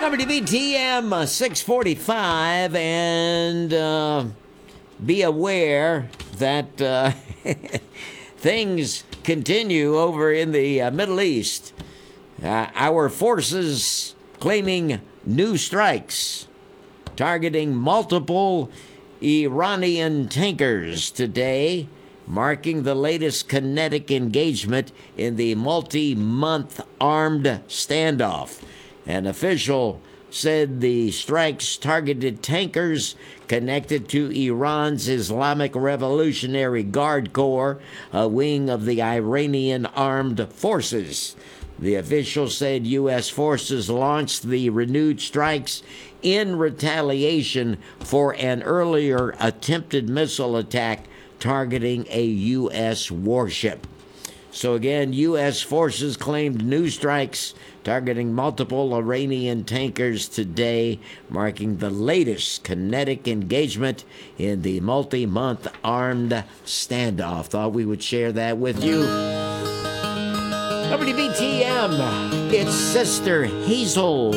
WBTM 645, and be aware that things continue over in the Middle East. Our forces claiming new strikes targeting multiple Iranian tankers today, marking the latest kinetic engagement in the multi-month armed standoff. An official said the strikes targeted tankers connected to Iran's Islamic Revolutionary Guard Corps, a wing of the Iranian armed forces. The official said U.S. forces launched the renewed strikes in retaliation for an earlier attempted missile attack targeting a U.S. warship. So again, U.S. forces claimed new strikes targeting multiple Iranian tankers today, marking the latest kinetic engagement in the multi-month armed standoff. Thought we would share that with you. WBTM, it's Sister Hazel.